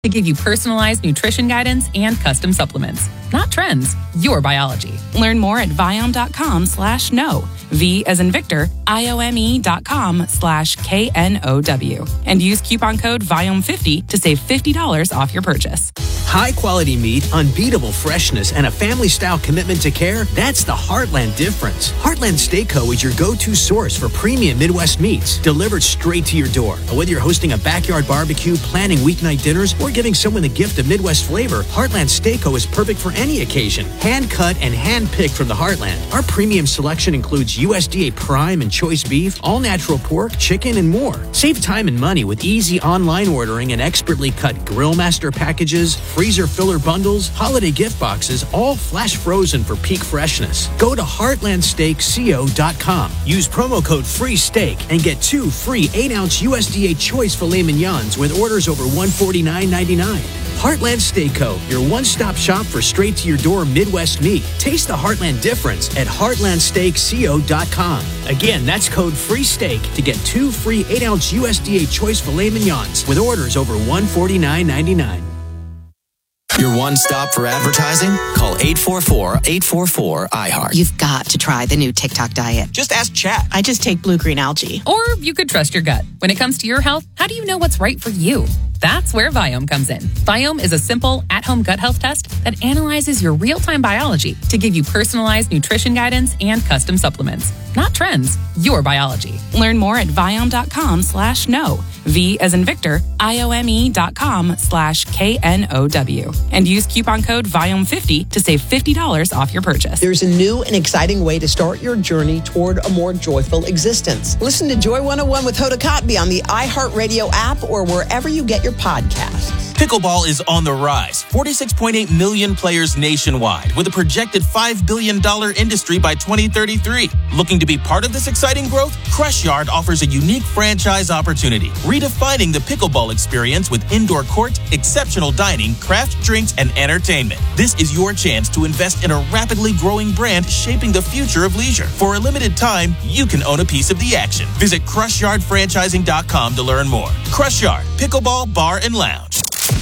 to give you personalized nutrition guidance and custom supplements. Not trends, your biology. Learn more at Viome.com/know. V as in Victor, IOME.com/KNOW. And use coupon code Viome50 to save $50 off your purchase. High quality meat, unbeatable freshness, and a family style commitment to care, that's the Heartland difference. Heartland Steak Co. is your go-to source for premium Midwest meats, delivered straight to your door. And whether you're hosting a backyard barbecue, planning weeknight dinners, or giving someone the gift of Midwest flavor, Heartland Steak Co. is perfect for any occasion. Hand cut and hand picked from the Heartland. Our premium selection includes USDA prime and choice beef, all natural pork, chicken, and more. Save time and money with easy online ordering and expertly cut Grill Master packages, freezer filler bundles, holiday gift boxes, all flash frozen for peak freshness. Go to heartlandsteakco.com. Use promo code FREESTEAK and get 2 free 8-ounce USDA choice filet mignons with orders over $149.99. Heartland Steak Co., your one-stop shop for straight-to-your-door Midwest meat. Taste the Heartland difference at heartlandsteakco.com. Again, that's code FREESTEAK to get 2 free 8-ounce USDA choice filet mignons with orders over $149.99. Your one stop for advertising? Call 844-844-iHeart. You've got to try the new TikTok diet. Just ask Chat. I just take blue-green algae. Or you could trust your gut. When it comes to your health, how do you know what's right for you? That's where Viome comes in. Viome is a simple, at-home gut health test that analyzes your real-time biology to give you personalized nutrition guidance and custom supplements. Not trends, your biology. Learn more at Viome.com/know. V as in Victor, IOME.com/KNOW. And use coupon code Viome50 to save $50 off your purchase. There's a new and exciting way to start your journey toward a more joyful existence. Listen to Joy 101 with Hoda Kotb on the iHeartRadio app or wherever you get your podcasts. Pickleball is on the rise. 46.8 million players nationwide with a projected $5 billion industry by 2033. Looking to be part of this exciting growth? Crush Yard offers a unique franchise opportunity, redefining the pickleball experience with indoor court, exceptional dining, craft drinks, and entertainment. This is your chance to invest in a rapidly growing brand shaping the future of leisure. For a limited time, you can own a piece of the action. Visit CrushYardFranchising.com to learn more. Crush Yard, Pickleball Bar and Lounge.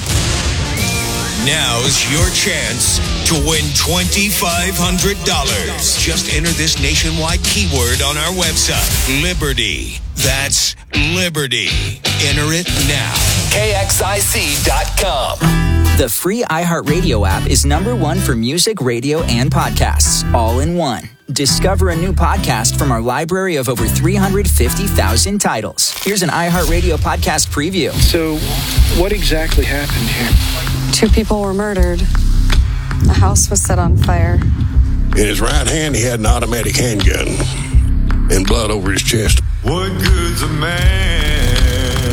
Now's your chance to win $2,500. Just enter this nationwide keyword on our website, Liberty. That's Liberty. Enter it now. KXIC.com. The free iHeartRadio app is #1 for music, radio, and podcasts, all in one. Discover a new podcast from our library of over 350,000 titles. Here's an iHeartRadio podcast preview. So, what exactly happened here? 2 people were murdered. The house was set on fire. In his right hand, he had an automatic handgun and blood over his chest. What good's a man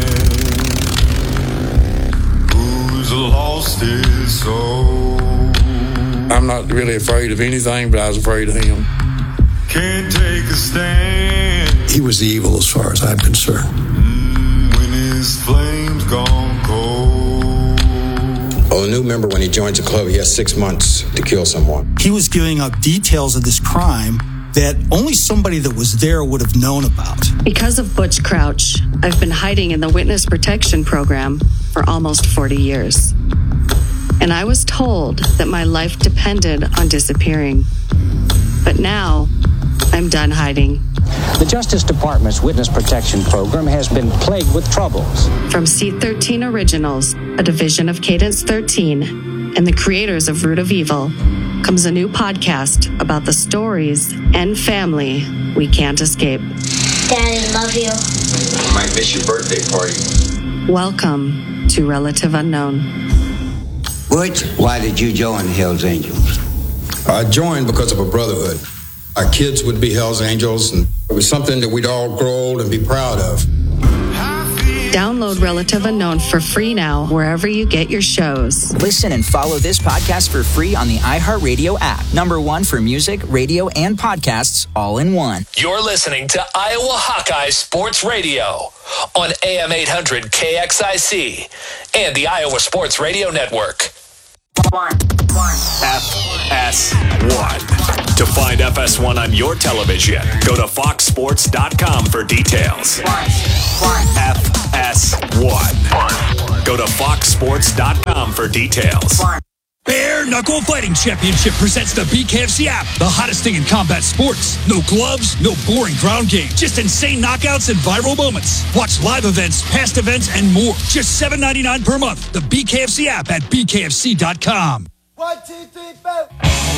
who's lost his soul? I'm not really afraid of anything, but I was afraid of him. Can't take a stand. He was the evil as far as I'm concerned. When his flames gone cold. Well, a new member, when he joins a club, he has 6 months to kill someone. He was giving up details of this crime that only somebody that was there would have known about. Because of Butch Crouch, I've been hiding in the Witness Protection Program for almost 40 years. And I was told that my life depended on disappearing. But now, I'm done hiding. The Justice Department's Witness Protection Program has been plagued with troubles. From C13 Originals, a division of Cadence 13, and the creators of Root of Evil, comes a new podcast about the stories and family we can't escape. Daddy, love you. I might miss your birthday party. Welcome to Relative Unknown. Butch, why did you join Hell's Angels? I joined because of a brotherhood. Our kids would be Hell's Angels, and it was something that we'd all grow old and be proud of. Download Relative Unknown for free now, wherever you get your shows. Listen and follow this podcast for free on the iHeartRadio app. #1 for music, radio, and podcasts, all in one. You're listening to Iowa Hawkeye Sports Radio on AM 800 KXIC and the Iowa Sports Radio Network. FS1. To find FS1 on your television, go to foxsports.com for details. FS1. FS1. Go to foxsports.com for details. Bare Knuckle Fighting Championship presents the BKFC app, the hottest thing in combat sports. No gloves, no boring ground game, just insane knockouts and viral moments. Watch live events, past events, and more. Just $7.99 per month. The BKFC app at bkfc.com. 1, 2, 3, 4.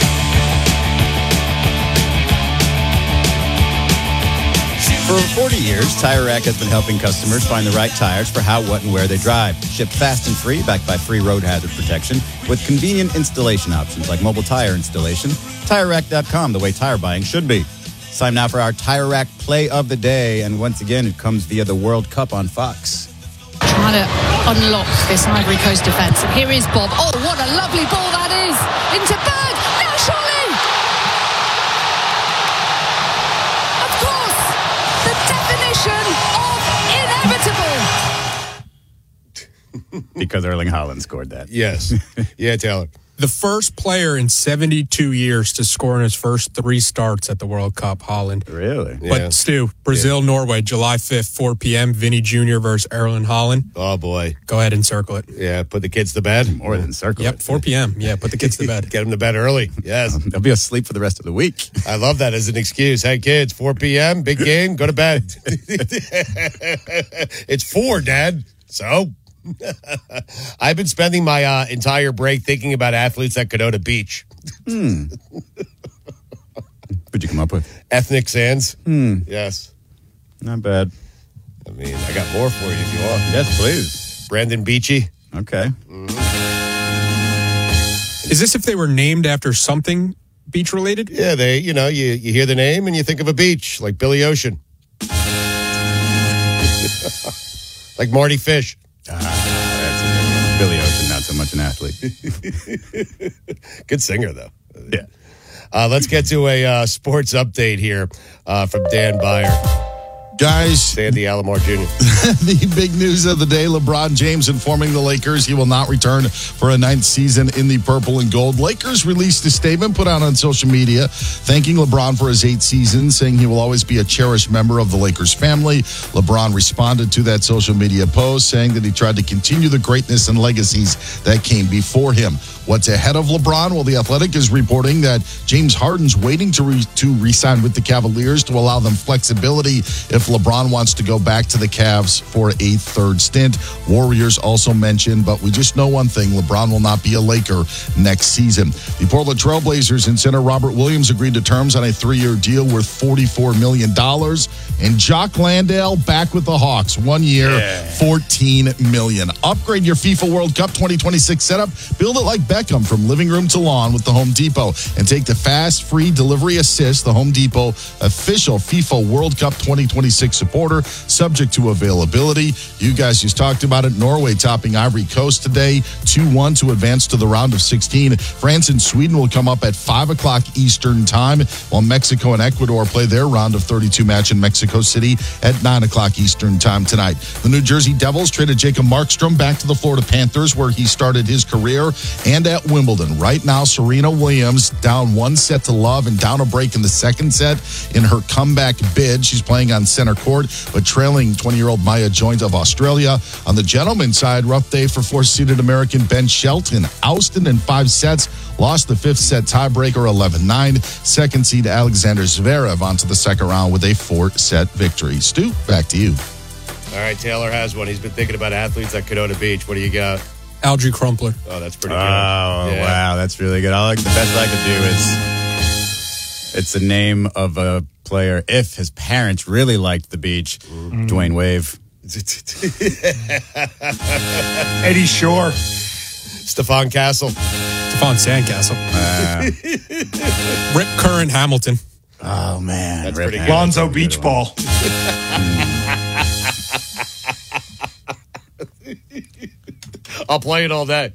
For 40 years, Tire Rack has been helping customers find the right tires for how, what, and where they drive. Shipped fast and free, backed by free road hazard protection, with convenient installation options like mobile tire installation. TireRack.com, the way tire buying should be. It's time now for our Tire Rack Play of the Day, and once again, it comes via the World Cup on Fox. Trying to unlock this Ivory Coast defence. And here is Bob. Oh, what a lovely ball that is! Into Berg! Now surely! The definition of inevitable. Because Erling Haaland scored that. Yes. Yeah, Taylor. The first player in 72 years to score in his first 3 starts at the World Cup, Haaland. Really? But Stu, Brazil, Norway, July 5th, 4 p.m., Vinny Jr. versus Erling Haaland. Oh, boy. Go ahead and circle it. Yeah, put the kids to bed. More than circle Yep, it. 4 p.m. Yeah, put the kids to bed. Get them to bed early. Yes. They'll be asleep for the rest of the week. I love that as an excuse. Hey, kids, 4 p.m., big game, go to bed. It's 4, Dad. So? I've been spending my entire break thinking about athletes at Kedona Beach. What'd you come up with? Ethnic Sands. Yes. Not bad. I mean, I got more for you if you want. Yes, please. Brandon Beachy. Okay. Is this if they were named after something beach related? Yeah, you hear the name and you think of a beach, like Billy Ocean. Like Marty Fish. That's a good one. Billy Ocean, not so much an athlete. Good singer, though. Yeah. Let's get to a sports update here from Dan Byer. Guys, Sandy Alomar Jr. The big news of the day, LeBron James informing the Lakers he will not return for a 9th season in the purple and gold. Lakers released a statement put out on social media thanking LeBron for his 8 seasons, saying he will always be a cherished member of the Lakers family. LeBron responded to that social media post, saying that he tried to continue the greatness and legacies that came before him. What's ahead of LeBron? Well, The Athletic is reporting that James Harden's waiting to re-sign with the Cavaliers to allow them flexibility if LeBron wants to go back to the Cavs for a 3rd stint. Warriors also mentioned, but we just know one thing, LeBron will not be a Laker next season. The Portland Trailblazers and center Robert Williams agreed to terms on a 3-year deal worth $44 million. And Jock Landale back with the Hawks. 1 year, $14 million. Upgrade your FIFA World Cup 2026 setup. Build it like Beckham from living room to lawn with the Home Depot. And take the fast, free delivery assist, the Home Depot official FIFA World Cup 2026 supporter, subject to availability. You guys just talked about it. Norway topping Ivory Coast today, 2-1 to advance to the round of 16. France and Sweden will come up at 5 o'clock Eastern time, while Mexico and Ecuador play their round of 32 match in Mexico City at 9 o'clock Eastern time tonight. The New Jersey Devils traded Jacob Markstrom back to the Florida Panthers, where he started his career, and at Wimbledon. Right now, Serena Williams down 1-0 to love and down a break in the 2nd set in her comeback bid. She's playing on center court, but trailing 20-year-old Maya Joint of Australia. On the gentlemen's side, rough day for 4th-seeded American Ben Shelton. Ousted in 5 sets, lost the 5th set tiebreaker 11-9. 2nd seed Alexander Zverev onto the 2nd round with a 4-set victory. Stu, back to you. All right, Taylor has one. He's been thinking about athletes at Kedona Beach. What do you got? Algie Crumpler. Oh, that's pretty good. Oh, yeah. Wow, that's really good. The best I could do is it's the name of a player if his parents really liked the beach. Dwayne Wave. Eddie Shore. Stefan Castle. Stefan Sandcastle. Rip Current Hamilton. Oh, man. That's pretty good. Lonzo Beach Ball. I'll play it all day.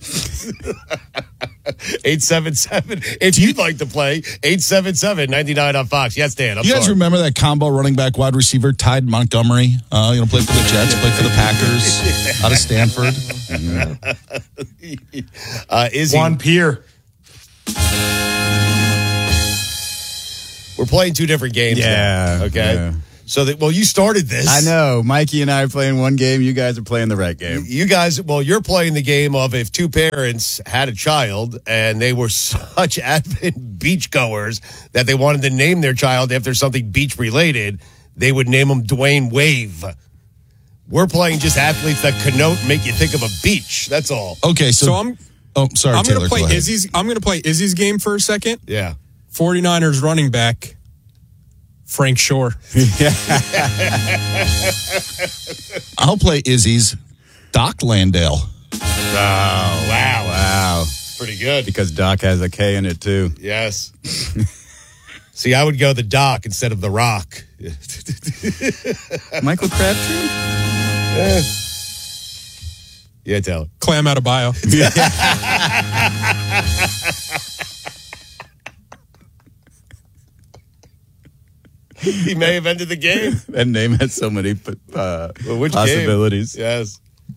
877. If you'd like to play, 877-99 on Fox. Yes, Dan. You guys remember that combo running back wide receiver, Tide Montgomery? Played for the Jets, played for the Packers, out of Stanford. Juan Pierre. We're playing 2 different games now, okay? Yeah. So that, well, you started this. I know. Mikey and I are playing one game. You guys are playing the right game. You guys, well, you're playing the game of if two parents had a child and they were such avid beachgoers that they wanted to name their child after something beach related, they would name them Dwayne Wave. We're playing just athletes that connote and make you think of a beach. That's all. Okay, so I'm. Oh, sorry, I'm Taylor. going to play Izzy's. I'm going to play Izzy's game for a second. Yeah. 49ers running back Frank Shore. I'll play Izzy's Doc Landale. Wow. Pretty good. Because Doc has a K in it, too. Yes. See, I would go the Doc instead of the Rock. Michael Crabtree? Yeah, tell it. Clam out of bio. He may have ended the game. That name has so many possibilities. Game? Yes.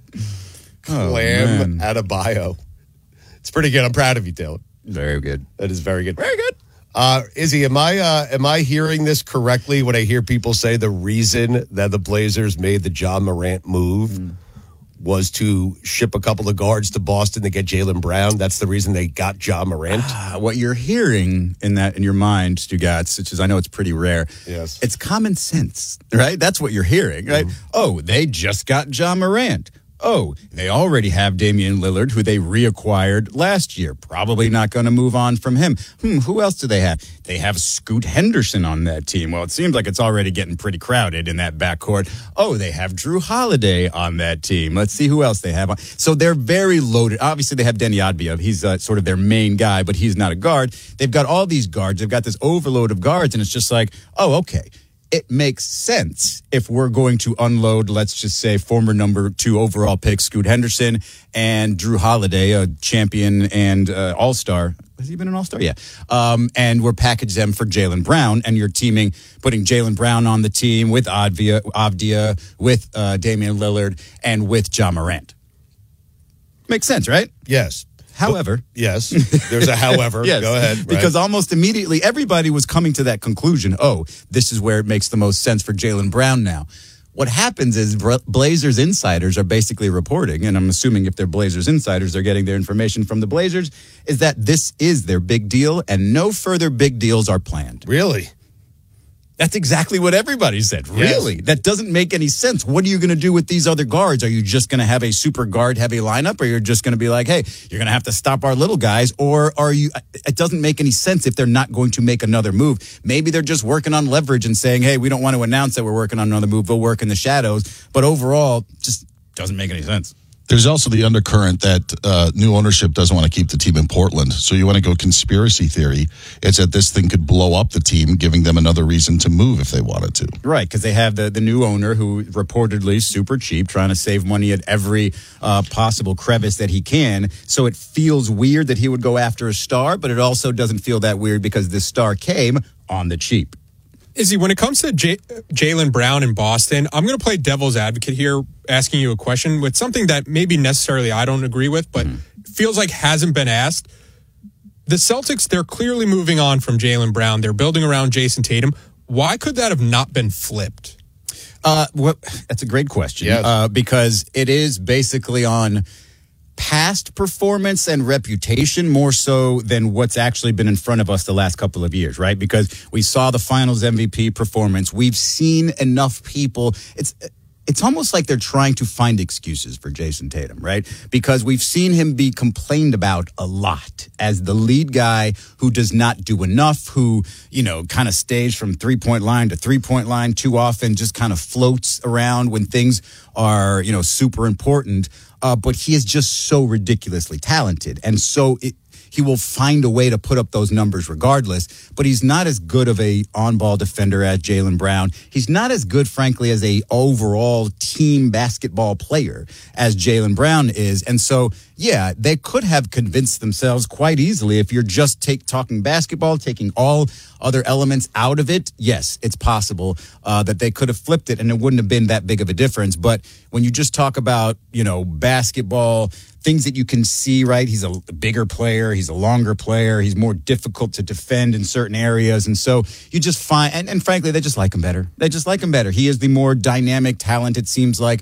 Clam out of bio. It's pretty good. I'm proud of you, Taylor. Very good. That is very good. Very good. Izzy, am I hearing this correctly when I hear people say the reason that the Blazers made the John Morant move was to ship a couple of guards to Boston to get Jaylen Brown? That's the reason they got John Morant? What you're hearing in your mind, Stugotz, which is, I know it's pretty rare. Yes. It's common sense, right? That's what you're hearing, right? Oh, they just got John Morant. Oh, they already have Damian Lillard, who they reacquired last year. Probably not going to move on from him. Who else do they have? They have Scoot Henderson on that team. Well, it seems like it's already getting pretty crowded in that backcourt. Oh, they have Drew Holiday on that team. Let's see who else they have on. So they're very loaded. Obviously, they have Denny Adbia. He's sort of their main guy, but he's not a guard. They've got all these guards. They've got this overload of guards, and it's just like, oh, okay. It makes sense if we're going to unload, let's just say, former number 2 overall pick Scoot Henderson and Drew Holiday, a champion and all-star. Has he been an all-star? Yeah. And we're packaging them for Jaylen Brown, and you're putting Jaylen Brown on the team with Avdia, with Damian Lillard, and with John Morant. Makes sense, right? Yes. However. Yes. There's a however. Yes, go ahead. Right. Because almost immediately everybody was coming to that conclusion. Oh, this is where it makes the most sense for Jaylen Brown now. What happens is Blazers insiders are basically reporting, and I'm assuming if they're Blazers insiders, they're getting their information from the Blazers, is that this is their big deal and no further big deals are planned. Really? That's exactly what everybody said. Really? Yes. That doesn't make any sense. What are you going to do with these other guards? Are you just going to have a super guard heavy lineup, or you're just going to be like, hey, you're going to have to stop our little guys? Or are you, it doesn't make any sense if they're not going to make another move. Maybe they're just working on leverage and saying, hey, we don't want to announce that we're working on another move. We'll work in the shadows. But overall, just doesn't make any sense. There's also the undercurrent that new ownership doesn't want to keep the team in Portland. So you want to go conspiracy theory. It's that this thing could blow up the team, giving them another reason to move if they wanted to. Right, because they have the new owner who reportedly super cheap, trying to save money at every possible crevice that he can. So it feels weird that he would go after a star, but it also doesn't feel that weird because this star came on the cheap. Izzy, when it comes to Jaylen Brown in Boston, I'm going to play devil's advocate here, asking you a question with something that maybe necessarily I don't agree with, but feels like hasn't been asked. The Celtics, they're clearly moving on from Jaylen Brown. They're building around Jason Tatum. Why could that have not been flipped? That's a great question. Yes. Because it is basically on past performance and reputation more so than what's actually been in front of us the last couple of years, right? Because we saw the finals MVP performance. We've seen enough people. It's almost like they're trying to find excuses for Jason Tatum, right? Because we've seen him be complained about a lot as the lead guy who does not do enough, who, kind of stays from three-point line to three-point line too often, just kind of floats around when things are, super important. But he is just so ridiculously talented. And so he will find a way to put up those numbers regardless. But he's not as good of a on-ball defender as Jaylen Brown. He's not as good, frankly, as a overall team basketball player as Jaylen Brown is. And so, yeah, they could have convinced themselves quite easily if you're just talking basketball, taking all other elements out of it. Yes, it's possible that they could have flipped it and it wouldn't have been that big of a difference. But when you just talk about, basketball things that you can see, right? He's a bigger player. He's a longer player. He's more difficult to defend in certain areas. And so you just find, and frankly, they just like him better. They just like him better. He is the more dynamic talent, it seems like.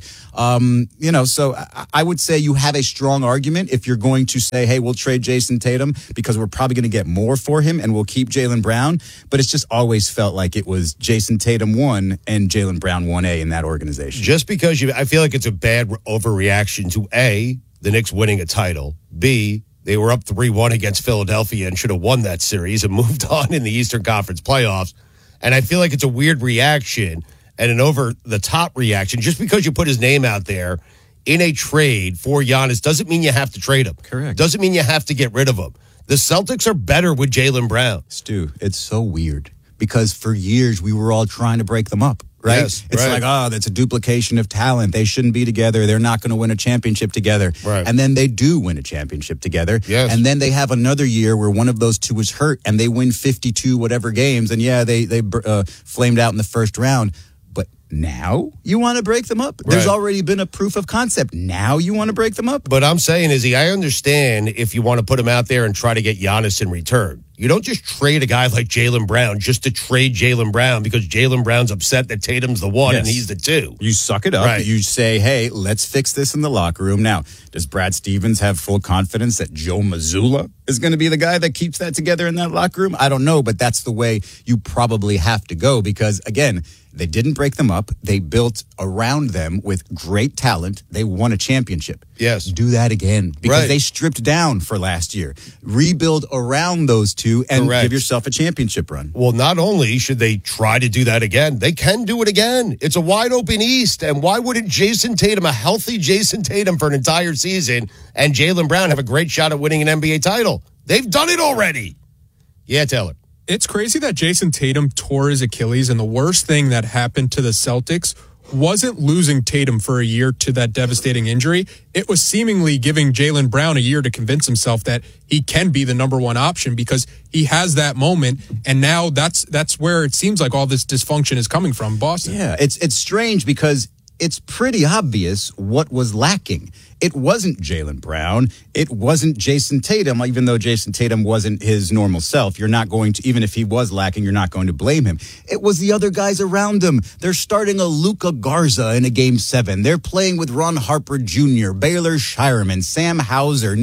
So I would say you have a strong argument if you're going to say, hey, we'll trade Jason Tatum because we're probably going to get more for him and we'll keep Jaylen Brown. But it's just always felt like it was Jason Tatum 1 and Jaylen Brown 1A in that organization. Just because I feel like it's a bad overreaction to A, the Knicks winning a title, B, they were up 3-1 against Philadelphia and should have won that series and moved on in the Eastern Conference playoffs. And I feel like it's a weird reaction and an over-the-top reaction. Just because you put his name out there in a trade for Giannis doesn't mean you have to trade him. Correct. Doesn't mean you have to get rid of him. The Celtics are better with Jaylen Brown. Stu, it's so weird because for years we were all trying to break them up. Right? Yes, it's right. like, that's a duplication of talent. They shouldn't be together. They're not going to win a championship together. Right. And then they do win a championship together. Yes. And then they have another year where one of those two is hurt and they win 52 whatever games. And they flamed out in the first round. But now you want to break them up? There's already been a proof of concept. Now you want to break them up? But I'm saying, Izzy, I understand if you want to put him out there and try to get Giannis in return. You don't just trade a guy like Jaylen Brown just to trade Jaylen Brown because Jaylen Brown's upset that Tatum's the 1 and he's the 2. You suck it up. Right. You say, hey, let's fix this in the locker room. Now, does Brad Stevens have full confidence that Joe Mazzulla is going to be the guy that keeps that together in that locker room? I don't know, but that's the way you probably have to go because, again, they didn't break them up. They built around them with great talent. They won a championship. Yes. Do that again because they stripped down for last year. Rebuild around those two and give yourself a championship run. Well, not only should they try to do that again, they can do it again. It's a wide open East. And why wouldn't Jason Tatum, a healthy Jason Tatum for an entire season, and Jaylen Brown have a great shot at winning an NBA title? They've done it already. Yeah, Taylor. It's crazy that Jason Tatum tore his Achilles, and the worst thing that happened to the Celtics wasn't losing Tatum for a year to that devastating injury. It was seemingly giving Jaylen Brown a year to convince himself that he can be the number 1 option because he has that moment, and now that's where it seems like all this dysfunction is coming from, Boston. Yeah, it's strange because it's pretty obvious what was lacking. It wasn't Jaylen Brown. It wasn't Jason Tatum, even though Jason Tatum wasn't his normal self. You're not going to, even if he was lacking, you're not going to blame him. It was the other guys around him. They're starting a Luka Garza in a Game 7. They're playing with Ron Harper Jr., Baylor Shireman, Sam Hauser,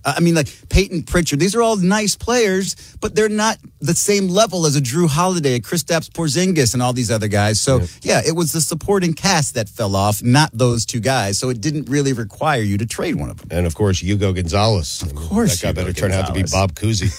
Peyton Pritchard. These are all nice players, but they're not the same level as a Drew Holiday, a Kristaps Porzingis, and all these other guys. So, it was the supporting cast that fell off, not those two guys. So it didn't really require you to trade one of them. And, of course, Hugo Gonzalez. Of course. That guy better turn out to be Bob Cousy.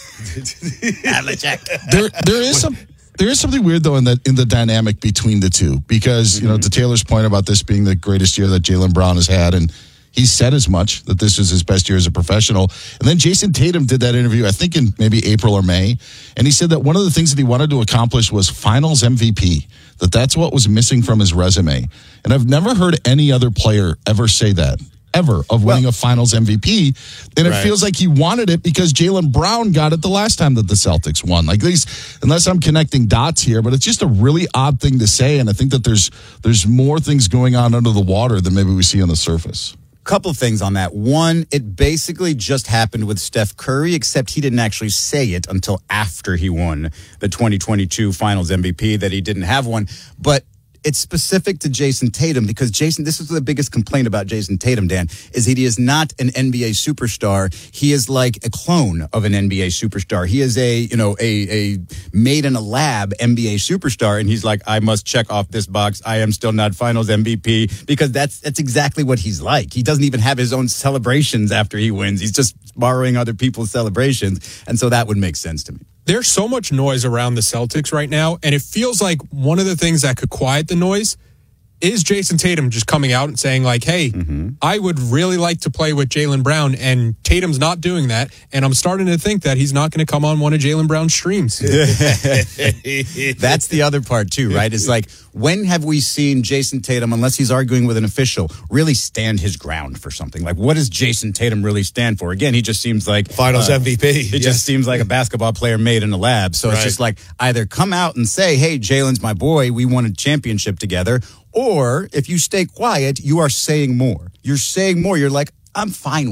There is something weird, though, in the dynamic between the two. Because, to Taylor's point about this being the greatest year that Jaylen Brown has had, and he said as much, that this was his best year as a professional. And then Jason Tatum did that interview, I think in maybe April or May. And he said that one of the things that he wanted to accomplish was finals MVP, that's what was missing from his resume. And I've never heard any other player ever say that. Ever of winning a finals MVP. And it feels like he wanted it because Jaylen Brown got it the last time that the Celtics won. Like these, unless I'm connecting dots here, but it's just a really odd thing to say. And I think that there's more things going on under the water than maybe we see on the surface. Couple things on that. One, it basically just happened with Steph Curry, except he didn't actually say it until after he won the 2022 finals MVP that he didn't have one. But it's specific to Jason Tatum because this is the biggest complaint about Jason Tatum, Dan, is that he is not an NBA superstar. He is like a clone of an NBA superstar. He is a made in a lab NBA superstar. And he's like, I must check off this box. I am still not finals MVP because that's exactly what he's like. He doesn't even have his own celebrations after he wins. He's just borrowing other people's celebrations. And so that would make sense to me. There's so much noise around the Celtics right now, and it feels like one of the things that could quiet the noise is Jason Tatum just coming out and saying, like, hey, I would really like to play with Jaylen Brown, and Tatum's not doing that, and I'm starting to think that he's not going to come on one of Jaylen Brown's streams. That's the other part, too, right? It's like, when have we seen Jason Tatum, unless he's arguing with an official, really stand his ground for something? Like, what does Jason Tatum really stand for? Again, he just seems like finals MVP. He just seems like a basketball player made in a lab. So it's just like, either come out and say, hey, Jaylen's my boy, we won a championship together, or if you stay quiet, you are saying more. You're saying more. You're like, I'm fine with that.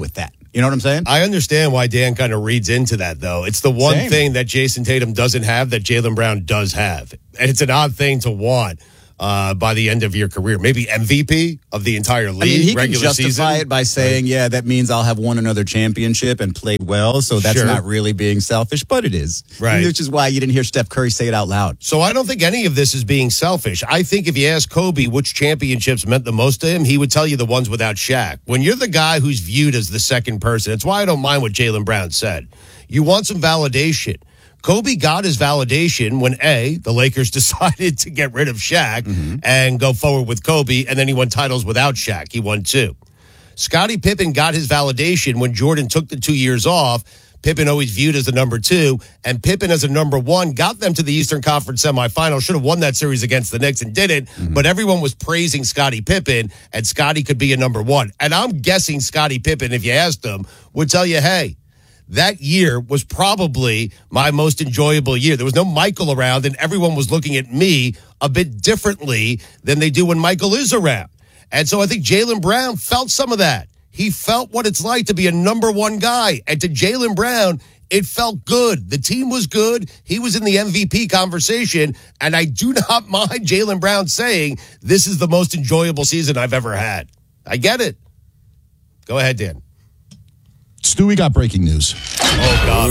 You know what I'm saying? I understand why Dan kind of reads into that, though. It's the one thing that Jason Tatum doesn't have that Jaylen Brown does have. And it's an odd thing to want by the end of your career. Maybe MVP of the entire league, I mean, he regular can justify season. it by saying, that means I'll have won another championship and played well, so that's not really being selfish, but it is. Right. Which is why you didn't hear Steph Curry say it out loud. So I don't think any of this is being selfish. I think if you ask Kobe which championships meant the most to him, he would tell you the ones without Shaq. When you're the guy who's viewed as the second person, it's why I don't mind what Jaylen Brown said. You want some validation. Kobe got his validation when, the Lakers decided to get rid of Shaq and go forward with Kobe, and then he won titles without Shaq. He won 2. Scottie Pippen got his validation when Jordan took the 2 years off. Pippen always viewed as the number 2, and Pippen as a number 1 got them to the Eastern Conference semifinal. Should have won that series against the Knicks and didn't, but everyone was praising Scottie Pippen, and Scottie could be a number 1. And I'm guessing Scottie Pippen, if you asked him, would tell you, hey, that year was probably my most enjoyable year. There was no Michael around, and everyone was looking at me a bit differently than they do when Michael is around. And so I think Jaylen Brown felt some of that. He felt what it's like to be a number 1 guy. And to Jaylen Brown, it felt good. The team was good. He was in the MVP conversation. And I do not mind Jaylen Brown saying, this is the most enjoyable season I've ever had. I get it. Go ahead, Dan. Stu, we got breaking news. Oh, God.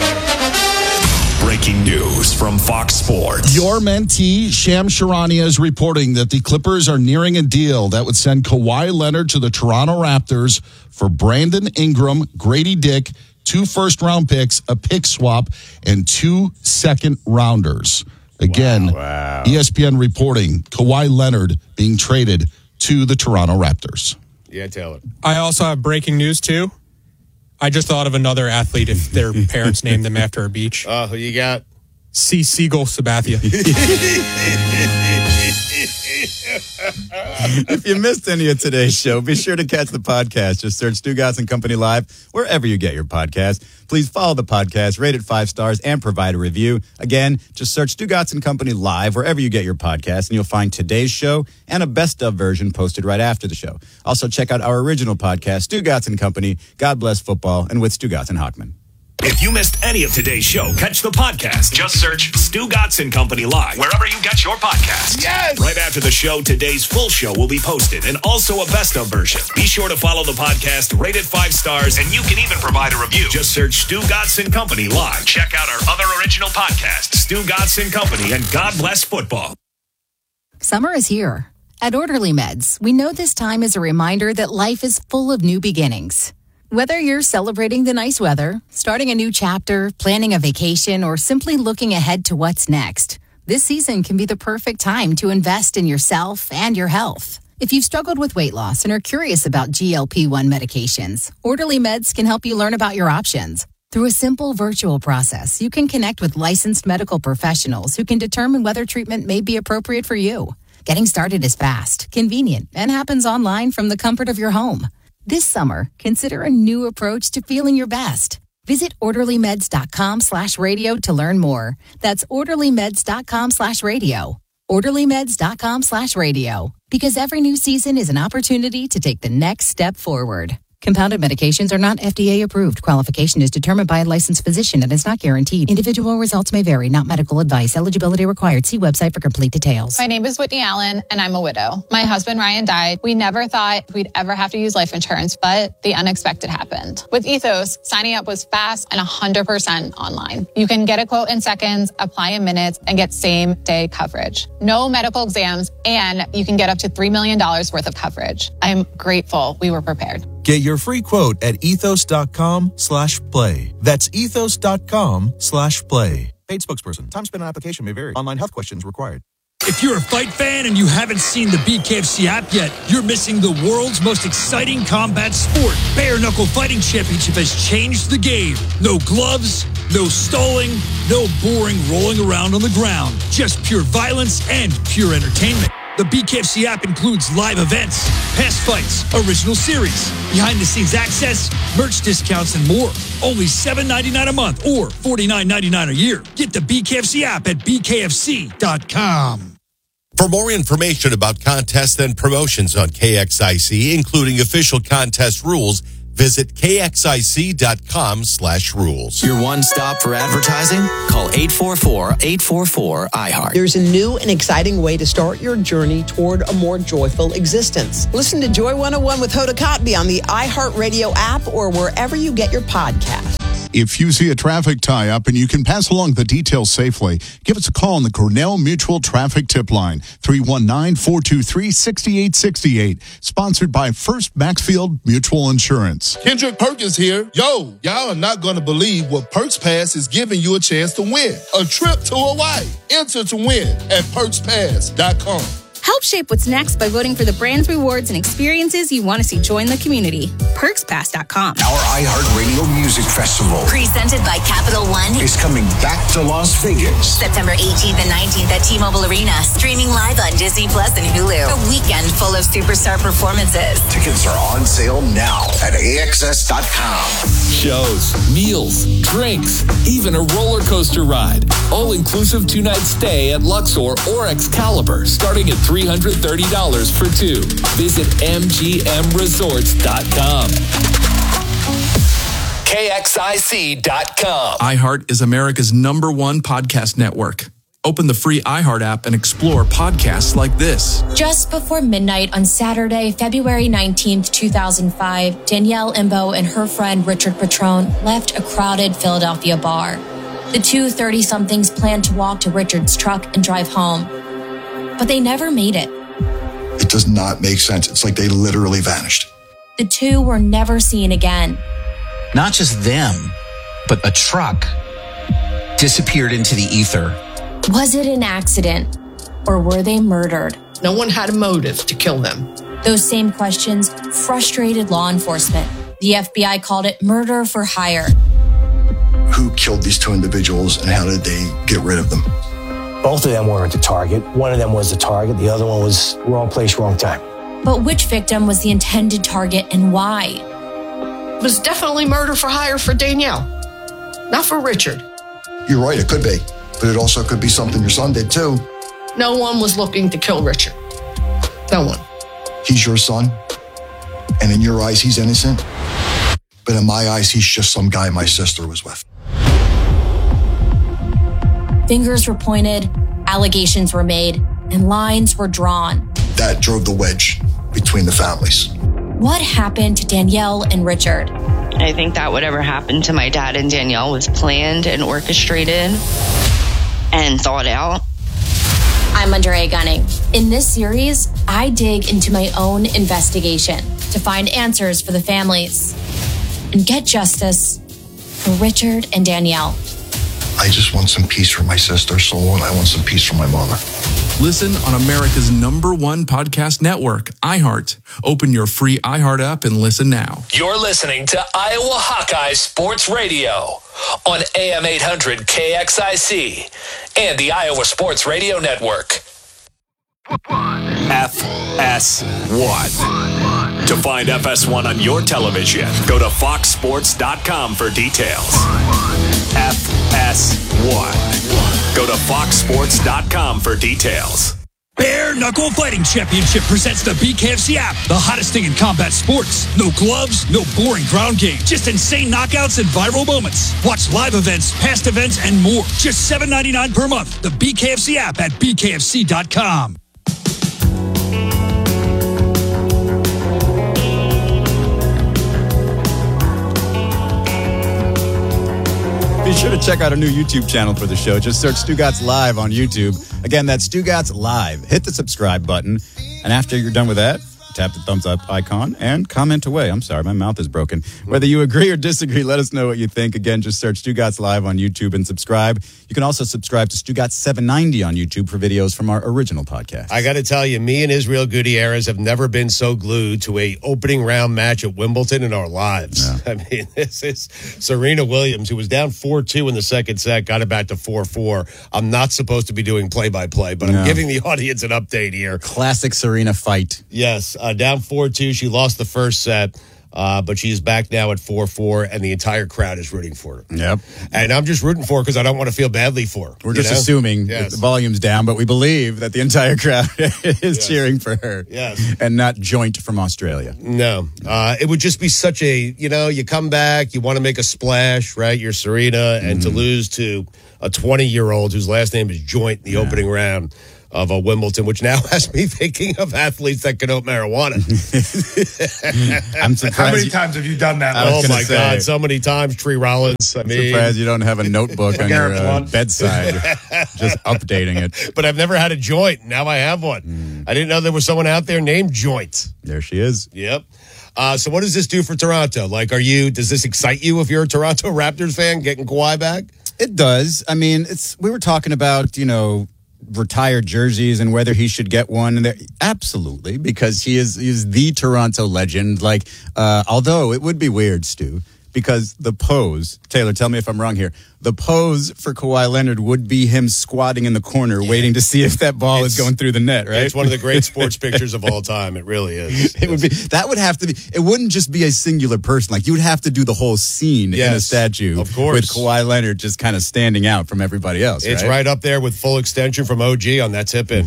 Breaking news from Fox Sports. Your mentee, Shams Charania, is reporting that the Clippers are nearing a deal that would send Kawhi Leonard to the Toronto Raptors for Brandon Ingram, Grady Dick, 2 first-round picks, a pick swap, and 2 second-rounders. Again, ESPN reporting Kawhi Leonard being traded to the Toronto Raptors. Yeah, Taylor. I also have breaking news, too. I just thought of another athlete if their parents named them after a beach. Oh, who you got? C. Siegel Sabathia. If you missed any of today's show, be sure to catch the podcast. Just search Stugotz and Company Live wherever you get your podcast. Please follow the podcast, rate it 5 stars, and provide a review. Again, just search Stugotz and Company Live wherever you get your podcast, and you'll find today's show and a best-of version posted right after the show. Also, check out our original podcast, Stugotz and Company, God Bless Football, and with Stugotz and Hockman. If you missed any of today's show, catch the podcast. Just search Stugotz and Company Live wherever you get your podcasts. Yes! Right after the show, today's full show will be posted and also a best-of version. Be sure to follow the podcast, rate it 5 stars, and you can even provide a review. Just search Stugotz and Company Live. Check out our other original podcasts, Stugotz and Company and God Bless Football. Summer is here. At Orderly Meds, we know this time is a reminder that life is full of new beginnings. Whether you're celebrating the nice weather, starting a new chapter, planning a vacation, or simply looking ahead to what's next, this season can be the perfect time to invest in yourself and your health. If you've struggled with weight loss and are curious about GLP-1 medications, Orderly Meds can help you learn about your options. Through a simple virtual process, you can connect with licensed medical professionals who can determine whether treatment may be appropriate for you. Getting started is fast, convenient, and happens online from the comfort of your home. This summer, consider a new approach to feeling your best. Visit orderlymeds.com/radio to learn more. That's orderlymeds.com/radio. orderlymeds.com/radio. Because every new season is an opportunity to take the next step forward. Compounded medications are not FDA approved. Qualification is determined by a licensed physician and is not guaranteed. Individual results may vary, not medical advice. Eligibility required. See website for complete details. My name is Whitney Allen, and I'm a widow. My husband, Ryan, died. We never thought we'd ever have to use life insurance, but the unexpected happened. With Ethos, signing up was fast and 100% online. You can get a quote in seconds, apply in minutes, and get same-day coverage. No medical exams, and you can get up to $3 million worth of coverage. I'm grateful we were prepared. Get your free quote at ethos.com/play. That's ethos.com/play. Paid spokesperson. Time spent on application may vary. Online health questions required. If you're a fight fan and you haven't seen the BKFC app yet, you're missing the world's most exciting combat sport. Bare Knuckle Fighting Championship has changed the game. No gloves, no stalling, no boring rolling around on the ground. Just pure violence and pure entertainment. The BKFC app includes live events, past fights, original series, behind-the-scenes access, merch discounts, and more. Only $7.99 a month or $49.99 a year. Get the BKFC app at bkfc.com. For more information about contests and promotions on KXIC, including official contest rules, Visit kxic.com/rules. Your one stop for advertising? Call 844-844-iHeart. There's a new and exciting way to start your journey toward a more joyful existence. Listen to Joy 101 with Hoda Kotb on the iHeartRadio app or wherever you get your podcasts. If you see a traffic tie-up and you can pass along the details safely, give us a call on the Cornell Mutual Traffic Tip Line, 319-423-6868. Sponsored by First Maxfield Mutual Insurance. Kendrick Perkins here. Yo, y'all are not going to believe what Perks Pass is giving you a chance to win. A trip to Hawaii. Enter to win at PerksPass.com. Help shape what's next by voting for the brands, rewards, and experiences you want to see join the community. PerksPass.com. Our iHeartRadio Music Festival, presented by Capital One, is coming back to Las Vegas. September 18th and 19th at T-Mobile Arena. Streaming live on Disney Plus and Hulu. A weekend full of superstar performances. Tickets are on sale now at AXS.com. Shows, meals, drinks, even a roller coaster ride. All-inclusive 2-night stay at Luxor or Excalibur, starting at $330 for two. Visit MGMResorts.com. KXIC.com. iHeart is America's #1 podcast network. Open the free iHeart app and explore podcasts like this. Just before midnight on Saturday, February 19th, 2005, Danielle Imbo and her friend Richard Petrone left a crowded Philadelphia bar. The two 30-somethings planned to walk to Richard's truck and drive home, but they never made it. It does not make sense. It's like they literally vanished. The two were never seen again. Not just them, but a truck disappeared into the ether. Was it an accident, or were they murdered? No one had a motive to kill them. Those same questions frustrated law enforcement. The FBI called it murder for hire. Who killed these two individuals and how did they get rid of them? Both of them weren't the target. One of them was the target. The other one was wrong place, wrong time. But which victim was the intended target and why? It was definitely murder for hire for Danielle, not for Richard. You're right, it could be. But it also could be something your son did too. No one was looking to kill Richard. No one. He's your son. And in your eyes, he's innocent. But in my eyes, he's just some guy my sister was with. Fingers were pointed, allegations were made, and lines were drawn. That drove the wedge between the families. What happened to Danielle and Richard? I think that whatever happened to my dad and Danielle was planned and orchestrated and thought out. I'm Andrea Gunning. In this series, I dig into my own investigation to find answers for the families and get justice for Richard and Danielle. I just want some peace for my sister's soul, and I want some peace for my mother. Listen on America's #1 podcast network, iHeart. Open your free iHeart app and listen now. You're listening to Iowa Hawkeye Sports Radio on AM 800 KXIC and the Iowa Sports Radio Network. FS1. To find FS1 on your television, go to foxsports.com for details. FS1. Go to foxsports.com for details. Bare Knuckle Fighting Championship presents the BKFC app, the hottest thing in combat sports. No gloves, no boring ground game, just insane knockouts and viral moments. Watch live events, past events, and more. Just $7.99 per month. The BKFC app at bkfc.com. Be sure to check out our new YouTube channel for the show. Just search Stugotz Live on YouTube. Again, that's Stugotz Live. Hit the subscribe button. And after you're done with that, tap the thumbs up icon and comment away. I'm sorry, my mouth is broken. Whether you agree or disagree, let us know what you think. Again, just search Stugotz Live on YouTube and subscribe. You can also subscribe to Stugotz 790 on YouTube for videos from our original podcast. I got to tell you, me and Israel Gutierrez have never been so glued to a opening round match at Wimbledon in our lives. Yeah. I mean, this is Serena Williams, who was down 4-2 in the second set, got it back to 4-4. I'm not supposed to be doing play-by-play, but I'm giving the audience an update here. Classic Serena fight. Yes, down 4-2. She lost the first set. But she's back now at 4-4, and the entire crowd is rooting for her. Yep. And I'm just rooting for her because I don't want to feel badly for her. We're just assuming that the volume's down, but we believe that the entire crowd is cheering for her. Yes. And not Joint from Australia. No. It would just be such a, you come back, you want to make a splash, right? You're Serena, and to lose to a 20-year-old whose last name is Joint in the opening round of Wimbledon, which now has me thinking of athletes that connote marijuana. I'm surprised. How many times have you done that? Oh, my God. So many times, Tree Rollins. I'm surprised you don't have a notebook on your bedside just updating it. But I've never had a joint. Now I have one. I didn't know there was someone out there named Joint. There she is. Yep. So what does this do for Toronto? Like, does this excite you if you're a Toronto Raptors fan, getting Kawhi back? It does. I mean, we were talking about, retired jerseys and whether he should get one. And absolutely, because he is the Toronto legend. Like, although it would be weird, Stu, because the pose, Taylor, tell me if I'm wrong here, the pose for Kawhi Leonard would be him squatting in the corner waiting to see if that ball is going through the net, right? It's one of the great sports pictures of all time. It really is. It would have to be, it wouldn't just be a singular person. Like, you would have to do the whole scene in a statue, of course, with Kawhi Leonard just kind of standing out from everybody else. It's right up there with full extension from OG on that tip-in.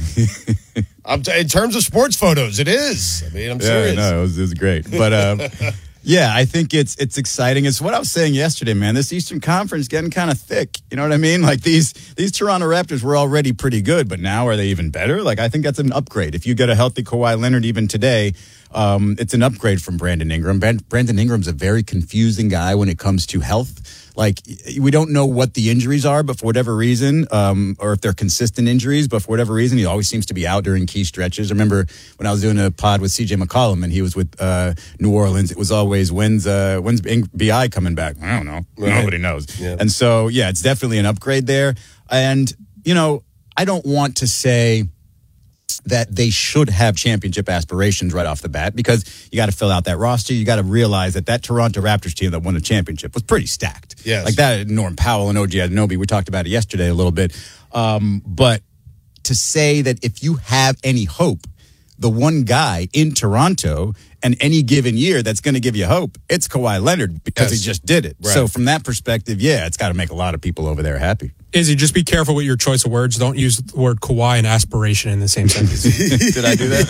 In terms of sports photos, it is. I mean, I'm serious. No, it was great. But, yeah, I think it's exciting. It's what I was saying yesterday, man. This Eastern Conference getting kind of thick. You know what I mean? Like, these Toronto Raptors were already pretty good, but now are they even better? Like, I think that's an upgrade. If you get a healthy Kawhi Leonard even today, it's an upgrade from Brandon Ingram. Brandon Ingram's a very confusing guy when it comes to health. Like, we don't know what the injuries are, but for whatever reason, or if they're consistent injuries, but for whatever reason, he always seems to be out during key stretches. I remember when I was doing a pod with CJ McCollum and he was with New Orleans, it was always, when's BI coming back? I don't know. Right. Nobody knows. Yeah. And so, yeah, it's definitely an upgrade there. And, I don't want to say that they should have championship aspirations right off the bat, because you got to fill out that roster. You got to realize that Toronto Raptors team that won the championship was pretty stacked. Yes. Like that, Norm Powell and OG Anunoby, we talked about it yesterday a little bit. But to say that if you have any hope, the one guy in Toronto and any given year that's going to give you hope, it's Kawhi Leonard, because he just did it. Right. So from that perspective, yeah, it's got to make a lot of people over there happy. Izzy, just be careful with your choice of words. Don't use the word Kawhi and aspiration in the same sentence. Did I do that?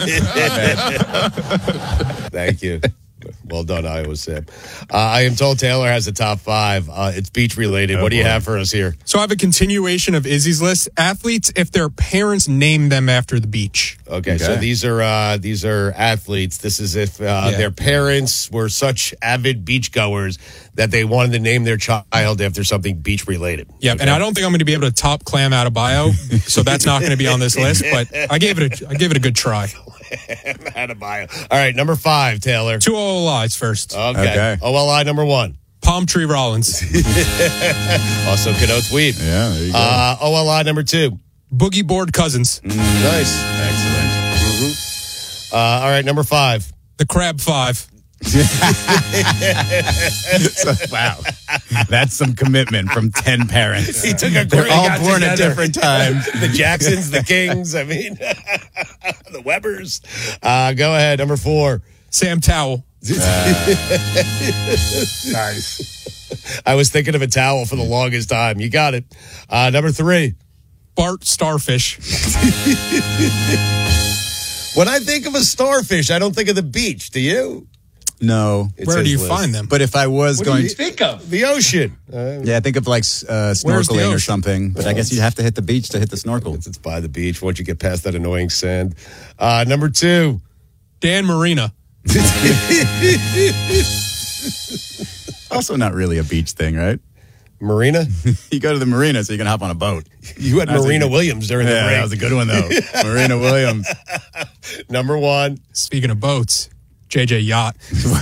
Thank you. Well done, Iowa Sam. I am told Taylor has a top 5. It's beach related. What do you have for us here? So I have a continuation of Izzy's list. Athletes, if their parents name them after the beach. Okay. So these are athletes. This is if their parents were such avid beachgoers that they wanted to name their child after something beach related. Yeah, and I don't think I'm going to be able to top Clam Adebayo, so that's not going to be on this list. But I gave it a good try. Adebayo. All right, number 5, Taylor. 2 OLIs first. Okay. OLI number 1. Palm Tree Rollins. Also connotes weed. Yeah, there you go. OLI number 2. Boogie Board Cousins. Nice. Excellent. All right, number 5. The Crab 5. Wow, that's some commitment from 10 parents. He took a They're all born at different times. The Jacksons, the Kings, the Webbers. Go ahead, number 4. Sam Towell. Nice. I was thinking of a towel for the longest time. You got it. Number 3. Bart Starfish. When I think of a starfish, I don't think of the beach. Do you? No. Where do you find them? But if I was What going do you think of? The ocean. Yeah, I think of like snorkeling or something. But I guess you'd have to hit the beach to hit the snorkel. It's by the beach once you get past that annoying sand. Number 2. Dan Marina. Also not really a beach thing, right? Marina? You go to the marina so you can hop on a boat. You had Marina Williams during the break. That was a good one, though. Marina Williams. Number 1. Speaking of boats, JJ Yacht.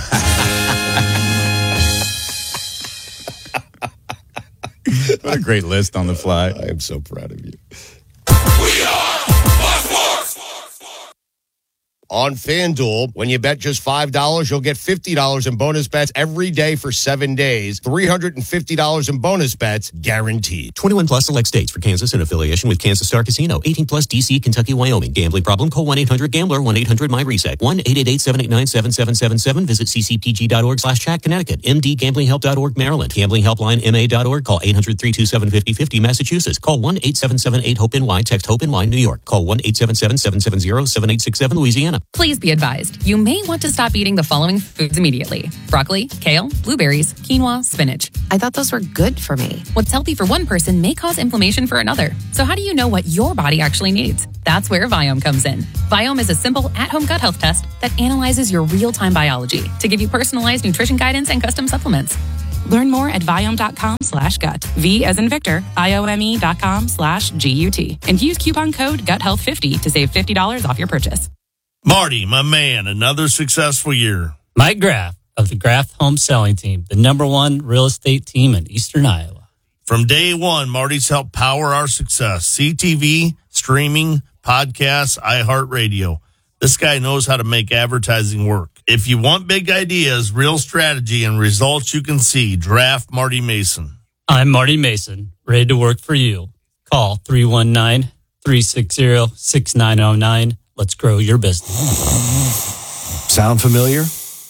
What a great list on the fly. I am so proud of you. on FanDuel. When you bet just $5, you'll get $50 in bonus bets every day for 7 days. $350 in bonus bets guaranteed. 21 plus select states. For Kansas in affiliation with Kansas Star Casino. 18 plus DC, Kentucky, Wyoming. Gambling problem? Call 1-800-GAMBLER. 1-800-MyReset. 1-888-789-7777. Visit ccpg.org/chat. Connecticut. mdgamblinghelp.org, Maryland. gamblinghelpline.ma.org. Call 800-327-5050, Massachusetts. Call 1-877-8-HOPE-NY. Text HOPE-NY, New York. Call 1-877-770-7867, Louisiana. Please be advised, you may want to stop eating the following foods immediately: broccoli, kale, blueberries, quinoa, spinach. I thought those were good for me. What's healthy for one person may cause inflammation for another. So how do you know what your body actually needs? That's where Viome comes in. Viome is a simple at-home gut health test that analyzes your real-time biology to give you personalized nutrition guidance and custom supplements. Learn more at Viome.com/gut. V as in Victor, IOME.com/GUT. And use coupon code GUTHEALTH50 to save $50 off your purchase. Marty, my man, another successful year. Mike Graff of the Graff Home Selling Team, the #1 real estate team in Eastern Iowa. From day one, Marty's helped power our success. CTV, streaming, podcasts, iHeartRadio. This guy knows how to make advertising work. If you want big ideas, real strategy, and results you can see, draft Marty Mason. I'm Marty Mason, ready to work for you. Call 319-360-6909. Let's grow your business. Sound familiar?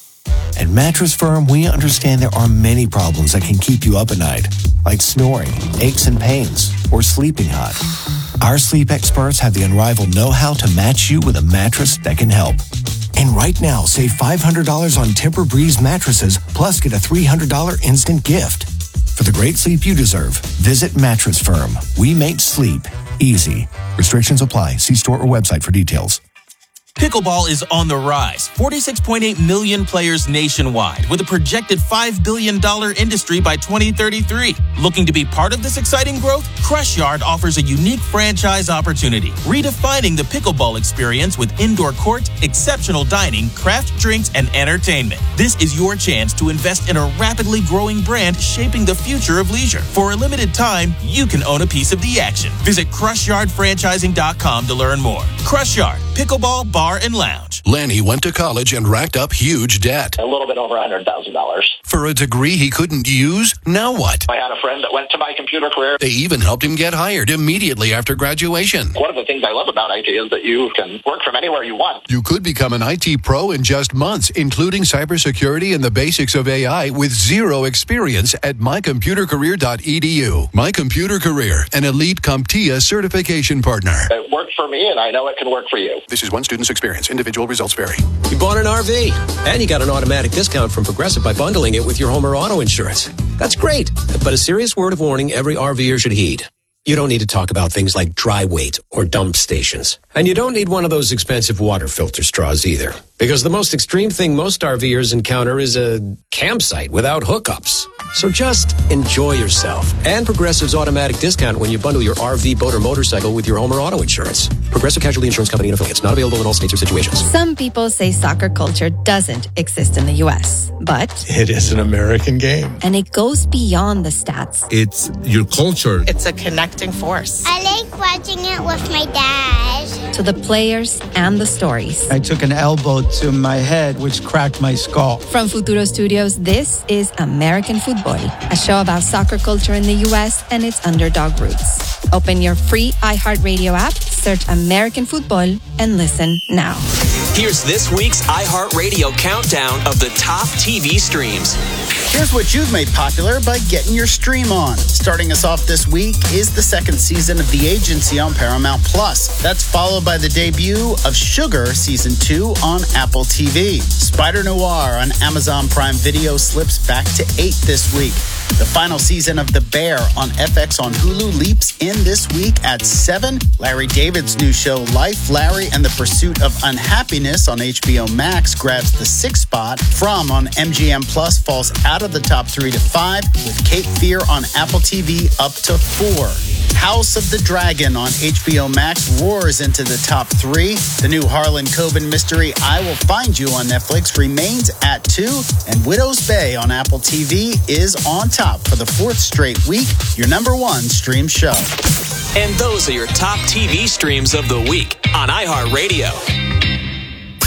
At Mattress Firm, we understand there are many problems that can keep you up at night, like snoring, aches and pains, or sleeping hot. Our sleep experts have the unrivaled know-how to match you with a mattress that can help. And right now, save $500 on Tempur-Breeze mattresses, plus get a $300 instant gift. For the great sleep you deserve, visit Mattress Firm. We make sleep easy. Restrictions apply. See store or website for details. Pickleball is on the rise. 46.8 million players nationwide, with a projected $5 billion industry by 2033. Looking to be part of this exciting growth? Crush Yard offers a unique franchise opportunity, redefining the pickleball experience with indoor court, exceptional dining, craft drinks, and entertainment. This is your chance to invest in a rapidly growing brand shaping the future of leisure. For a limited time, you can own a piece of the action. Visit CrushYardFranchising.com to learn more. Crush Yard, pickleball, bar, and lounge. Lanny went to college and racked up huge debt. A little bit over $100,000. For a degree he couldn't use, now what? I had a friend that went to My Computer Career. They even helped him get hired immediately after graduation. One of the things I love about IT is that you can work from anywhere you want. You could become an IT pro in just months, including cybersecurity and the basics of AI with zero experience at mycomputercareer.edu. My Computer Career, an elite CompTIA certification partner. It worked for me, and I know it can work for you. This is one student's experience. Individual results vary. You bought an RV, and you got an automatic discount from Progressive by bundling it with your home or auto insurance. That's great, but a serious word of warning every RVer should heed. You don't need to talk about things like dry weight or dump stations. And you don't need one of those expensive water filter straws either. Because the most extreme thing most RVers encounter is a campsite without hookups. So just enjoy yourself. And Progressive's automatic discount when you bundle your RV, boat, or motorcycle with your home or auto insurance. Progressive Casualty Insurance Company and affiliates. Not available in all states or situations. Some people say soccer culture doesn't exist in the U.S., but it is an American game. And it goes beyond the stats. It's your culture. It's a connecting force. I like watching it with my dad. To the players and the stories. I took an elbow to my head, which cracked my skull. From Futuro Studios, this is American Football, a show about soccer culture in the U.S. and its underdog roots. Open your free iHeartRadio app, search American Football, and listen now. Here's this week's iHeartRadio countdown of the top TV streams. Here's what you've made popular by getting your stream on. Starting us off this week is the second season of The Agency on Paramount Plus. That's followed by the debut of Sugar Season 2 on Apple TV. Spider Noir on Amazon Prime Video slips back to 8 this week. The final season of The Bear on FX on Hulu leaps in this week at 7. Larry David's new show, Life, Larry and the Pursuit of Unhappiness on HBO Max grabs the 6th spot. From on MGM Plus falls out of the top 3 to 5, with Cape Fear on Apple TV up to 4. House of the Dragon on HBO Max roars into the top 3. The new Harlan Coben mystery, I Will Find You on Netflix remains at 2. And Widow's Bay on Apple TV is on top for the 4th straight week, your #1 stream show. And those are your top TV streams of the week on iHeartRadio.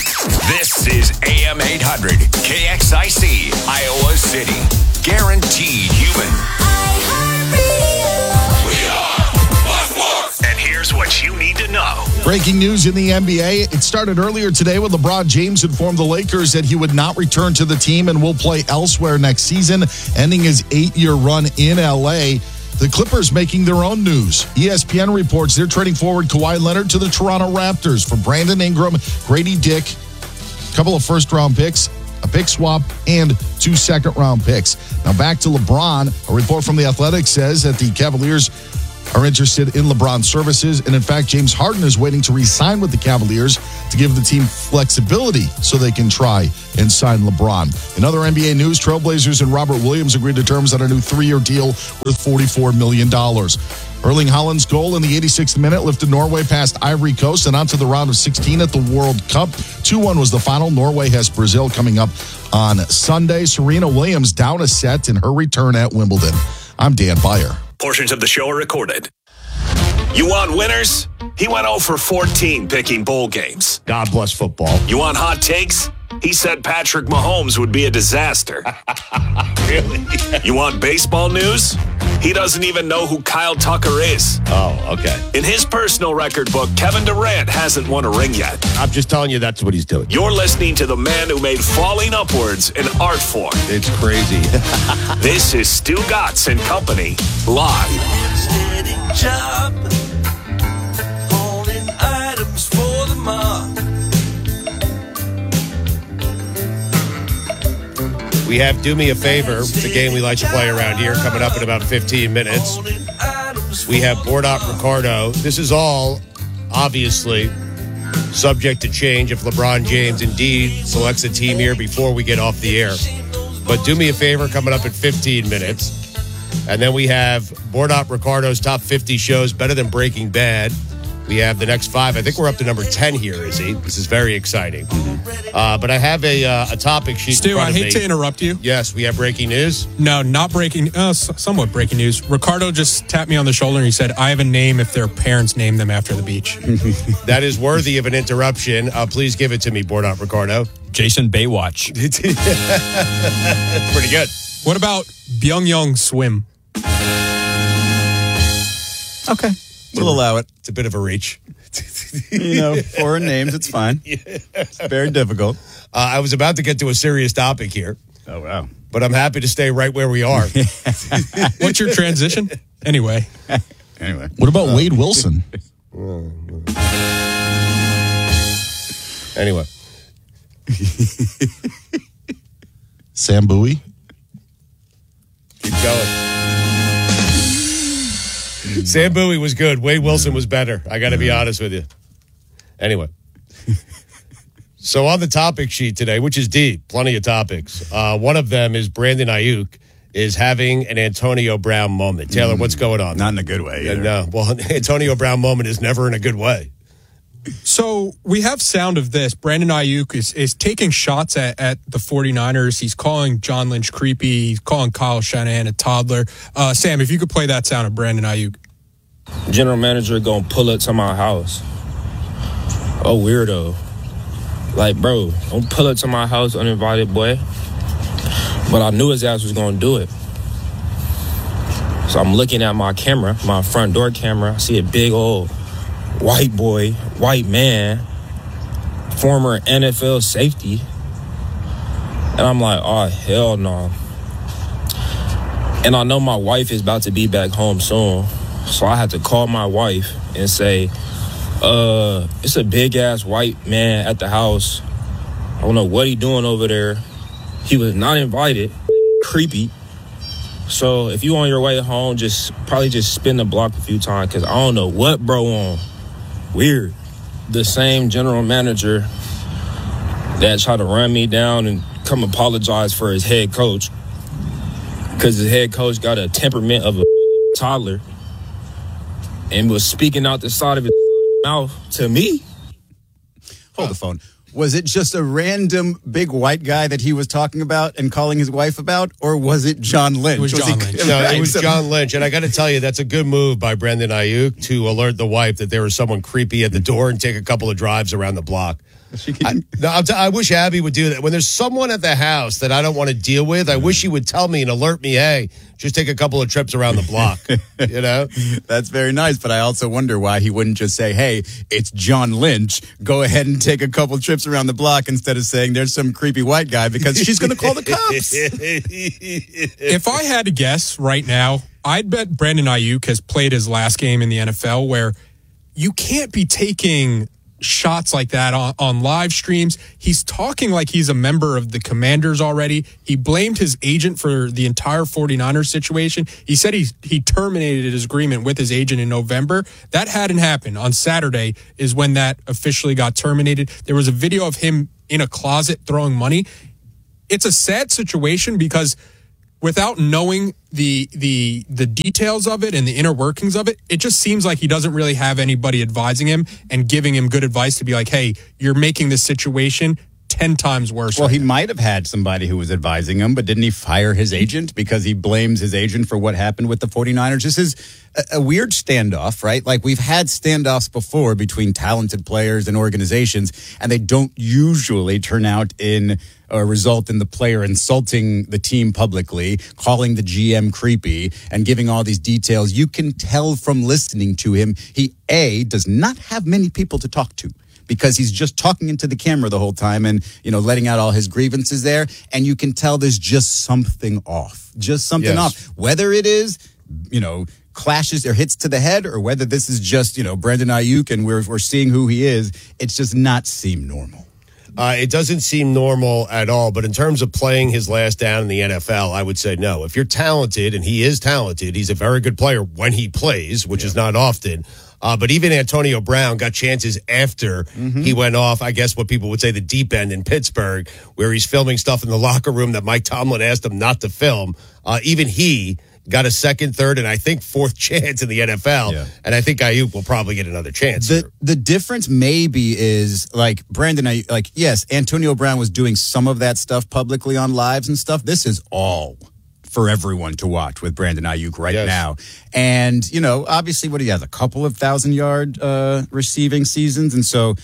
This is AM 800, KXIC, Iowa City. Guaranteed human. And here's what you need to know. Breaking news in the NBA. It started earlier today when LeBron James informed the Lakers that he would not return to the team and will play elsewhere next season, ending his 8-year run in LA. The Clippers making their own news. ESPN reports they're trading forward Kawhi Leonard to the Toronto Raptors for Brandon Ingram, Grady Dick, a couple of first-round picks, a pick swap, and 2 second-round picks. Now back to LeBron. A report from The Athletic says that the Cavaliers are interested in LeBron's services, and in fact, James Harden is waiting to re-sign with the Cavaliers to give the team flexibility so they can try and sign LeBron. In other NBA news, Trailblazers and Robert Williams agreed to terms on a new 3-year deal worth $44 million. Erling Haaland's goal in the 86th minute lifted Norway past Ivory Coast and onto the round of 16 at the World Cup. 2-1 was the final. Norway has Brazil coming up on Sunday. Serena Williams down a set in her return at Wimbledon. I'm Dan Beyer. Portions of the show are recorded. You want winners? He went 0 for 14 picking bowl games. God bless football. You want hot takes? He said Patrick Mahomes would be a disaster. Really? You want baseball news? He doesn't even know who Kyle Tucker is. Oh, okay. In his personal record book, Kevin Durant hasn't won a ring yet. I'm just telling you that's what he's doing. You're listening to the man who made falling upwards an art form. It's crazy. This is Stu Gatz and Company, live. Job, holding items for the mob. We have Do Me a Favor. It's a game we like to play around here, coming up in about 15 minutes. We have Board Op Ricardo. This is all, obviously, subject to change if LeBron James indeed selects a team here before we get off the air. But Do Me a Favor coming up in 15 minutes. And then we have Board Op Ricardo's top 50 shows better than Breaking Bad. We have the next 5. I think we're up to number 10 here, Izzy. This is very exciting. But I have a topic sheet. Stu, I hate to interrupt you. Yes, we have breaking news. No, not breaking. Somewhat breaking news. Ricardo just tapped me on the shoulder and he said, "I have a name if their parents name them after the beach." That is worthy of an interruption. Please give it to me, Board Op Ricardo. Jason Baywatch. That's pretty good. What about Byung-Young Swim? Okay. We'll allow it. It's a bit of a reach. Foreign names, it's fine. It's very difficult. I was about to get to a serious topic here. Oh, wow. But I'm happy to stay right where we are. What's your transition? Anyway. What about Wade Wilson? Anyway. Sam Bowie? Keep going. Sam Bowie was good. Wade Wilson was better. I got to be honest with you. Anyway. So on the topic sheet today, which is deep, plenty of topics. One of them is Brandon Ayuk is having an Antonio Brown moment. Taylor, what's going on? Not in a good way. Either. No. Well, Antonio Brown moment is never in a good way. So we have sound of this. Brandon Ayuk is taking shots at the 49ers. He's calling John Lynch creepy. He's calling Kyle Shanahan a toddler. Sam, if you could play that sound of Brandon Ayuk. General manager gonna pull up to my house. Oh, weirdo. Like, bro, don't pull up to my house uninvited, boy. But I knew his ass was gonna do it. So I'm looking at my camera, my front door camera. I see a big old white boy, white man, former NFL safety. And I'm like, oh, hell no. And I know my wife is about to be back home soon. So I had to call my wife and say, it's a big-ass white man at the house. I don't know what he doing over there. He was not invited. Creepy. So if you on your way home, probably spin the block a few times because I don't know what bro on. Weird. The same general manager that tried to run me down and come apologize for his head coach because his head coach got a temperament of a toddler and was speaking out the side of his mouth to me. Hold the phone. Was it just a random big white guy that he was talking about and calling his wife about, or was it John Lynch? It was John Lynch. No, it was John Lynch. And I got to tell you, that's a good move by Brandon Ayuk to alert the wife that there was someone creepy at the door and take a couple of drives around the block. I wish Abby would do that. When there's someone at the house that I don't want to deal with, I wish he would tell me and alert me, hey, just take a couple of trips around the block. You know? That's very nice, but I also wonder why he wouldn't just say, hey, it's John Lynch. Go ahead and take a couple trips around the block instead of saying there's some creepy white guy because she's going to call the cops. If I had to guess right now, I'd bet Brandon Ayuk has played his last game in the NFL where you can't be taking shots like that on live streams. He's talking like he's a member of the Commanders already. He blamed his agent for the entire 49ers situation. He said he terminated his agreement with his agent in November. That hadn't happened. On Saturday is when that officially got terminated. There was a video of him in a closet throwing money. It's a sad situation because without knowing the details of it and the inner workings of it, it just seems like he doesn't really have anybody advising him and giving him good advice to be like, hey, you're making this situation 10 times worse. Well, he might have had somebody who was advising him, but didn't he fire his agent because he blames his agent for what happened with the 49ers? This is a weird standoff, right? Like we've had standoffs before between talented players and organizations, and they don't usually turn out in or result in the player insulting the team publicly, calling the GM creepy, and giving all these details. You can tell from listening to him, he, A, does not have many people to talk to, because he's just talking into the camera the whole time and, letting out all his grievances there. And you can tell there's just something off. Just something off. Whether it is, clashes or hits to the head, or whether this is just, Brandon Ayuk and we're seeing who he is, it's just not seem normal. It doesn't seem normal at all. But in terms of playing his last down in the NFL, I would say no. If you're talented, and he is talented, he's a very good player when he plays, which is not often. But even Antonio Brown got chances after he went off, I guess what people would say the deep end in Pittsburgh, where he's filming stuff in the locker room that Mike Tomlin asked him not to film. Even he got a second, third, and I think fourth chance in the NFL. Yeah. And I think Ayuk will probably get another chance. The difference maybe is like Brandon Ayuk, like, yes, Antonio Brown was doing some of that stuff publicly on lives and stuff. This is all for everyone to watch with Brandon Ayuk right now. And, obviously what he has, a couple of 1,000-yard receiving seasons. And so,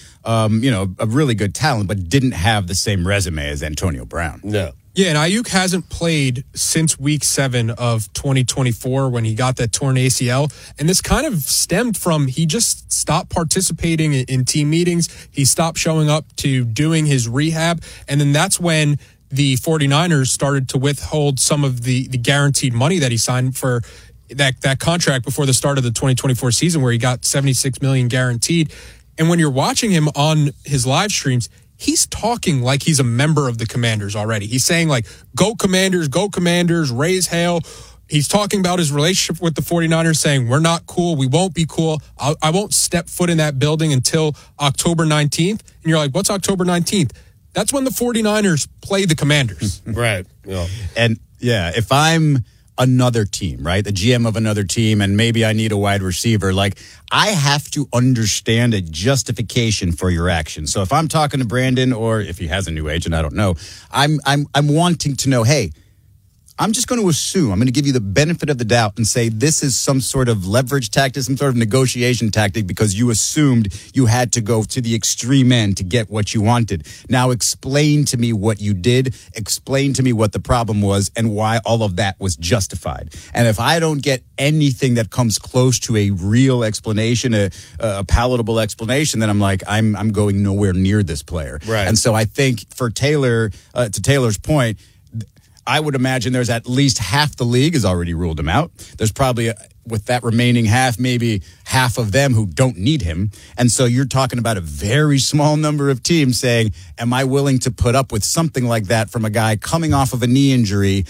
a really good talent, but didn't have the same resume as Antonio Brown. No. Yeah, and Ayuk hasn't played since week 7 of 2024 when he got that torn ACL. And this kind of stemmed from he just stopped participating in team meetings. He stopped showing up to doing his rehab. And then that's when the 49ers started to withhold some of the guaranteed money that he signed for that contract before the start of the 2024 season, where he got $76 million guaranteed. And when you're watching him on his live streams, he's talking like he's a member of the Commanders already. He's saying like, go Commanders, raise hail. He's talking about his relationship with the 49ers, saying, we're not cool, we won't be cool. I won't step foot in that building until October 19th. And you're like, what's October 19th? That's when the 49ers play the Commanders. Right. Yeah. And if I'm another team, right, the GM of another team, and maybe I need a wide receiver, like I have to understand a justification for your action. So if I'm talking to Brandon, or if he has a new agent, I don't know, I'm wanting to know, hey, I'm just going to assume, I'm going to give you the benefit of the doubt and say this is some sort of leverage tactic, some sort of negotiation tactic, because you assumed you had to go to the extreme end to get what you wanted. Now explain to me what you did, explain to me what the problem was, and why all of that was justified. And if I don't get anything that comes close to a real explanation, a palatable explanation, then I'm like, I'm going nowhere near this player. Right. And so I think for Taylor, to Taylor's point, I would imagine there's at least half the league has already ruled him out. There's probably, with that remaining half, maybe half of them who don't need him. And so you're talking about a very small number of teams saying, am I willing to put up with something like that from a guy coming off of a knee injury?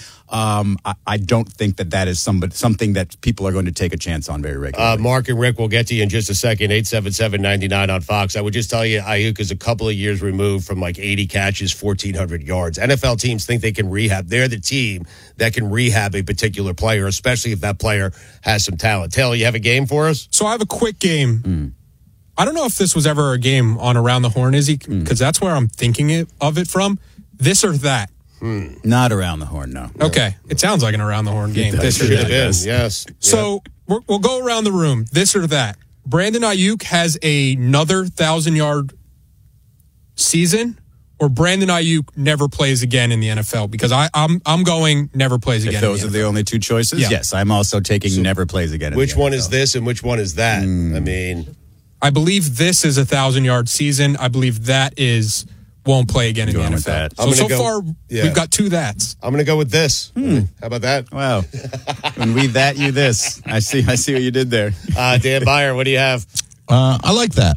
I don't think that is something that people are going to take a chance on very regularly. Mark and Rick, we'll get to you in just a second. 877-99 on Fox. I would just tell you, Ayuk is a couple of years removed from like 80 catches, 1,400 yards. NFL teams think they can rehab. They're the team that can rehab a particular player, especially if that player has some talent. Taylor, you have a game for us? So I have a quick game. I don't know if this was ever a game on Around the Horn, Izzy, because that's where I'm thinking of it from. This or that. Not Around the Horn, no. Okay. It sounds like an Around the Horn game. This or that. Yes. So we'll go around the room. This or that. Brandon Ayuk has another 1,000-yard season, or Brandon Ayuk never plays again in the NFL? Because I'm going never plays again. If those are the only two choices, yes, I'm also taking never plays again. Which one is this and which one is that? I mean, I believe this is 1,000-yard season. I believe that is won't play again in the NFL. So far, we've got two that's. I'm going to go with this. How about that? Wow. When we that you this, I see what you did there. Dan Byer, what do you have? I like that.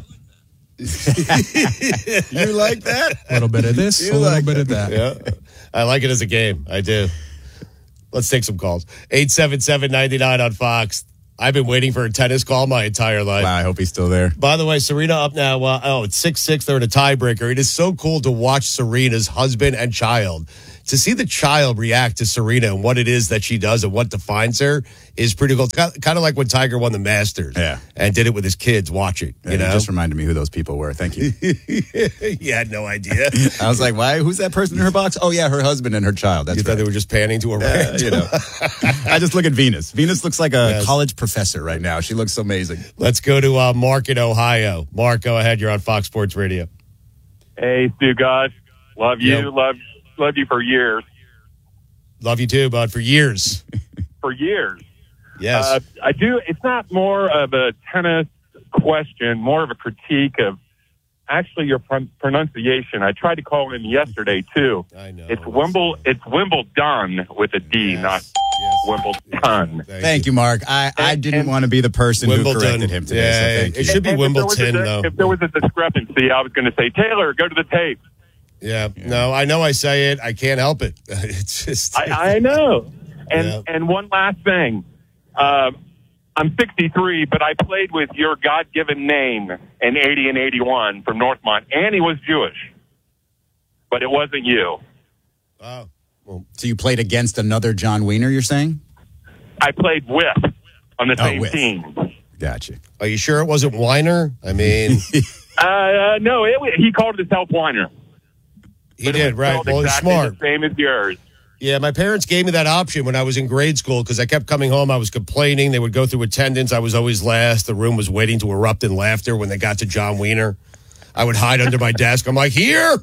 You like that? A little bit of this, a little bit of that. Yeah, I like it as a game. I do. Let's take some calls. 877-99 on Fox. I've been waiting for a tennis call my entire life. Wow, I hope he's still there. By the way, Serena up now. It's 6-6. They're in a tiebreaker. It is so cool to watch Serena's husband and child. To see the child react to Serena and what it is that she does and what defines her is pretty cool. It's kind of like when Tiger won the Masters and did it with his kids watching. You know? It just reminded me who those people were. Thank you. You had no idea. I was like, why? Who's that person in her box? Oh, yeah, her husband and her child. That's you thought they were just panning to a rant. You know. I just look at Venus. Venus looks like a college professor right now. She looks amazing. Let's go to Mark in Ohio. Mark, go ahead. You're on Fox Sports Radio. Hey, Stu, guys. Love you. Love you for years. Love you too, bud, for years. For years. Yes. I do. It's not more of a tennis question, more of a critique of actually your pronunciation. I tried to call in yesterday, too. I know. It's Wimbledon with a D, not Wimbledon. Thank you, Mark. I didn't want to be the person who corrected him today. Yeah, so thank you. It should be Wimbledon, though. If there was a discrepancy, I was going to say, Taylor, go to the tape. Yeah. No, I know I say it. I can't help it. It's just. I know. And one last thing. I'm 63, but I played with your God-given name in 80 and 81 from Northmont, and he was Jewish. But it wasn't you. Oh. Well, so you played against another John Wiener, you're saying? I played with on the same team. Gotcha. Are you sure it wasn't Weiner? I mean. No, he called it himself Weiner. He did, right. Well, he's exactly smart. The same as yours. Yeah, my parents gave me that option when I was in grade school because I kept coming home. I was complaining. They would go through attendance. I was always last. The room was waiting to erupt in laughter when they got to John Wiener. I would hide under my desk. I'm like, here!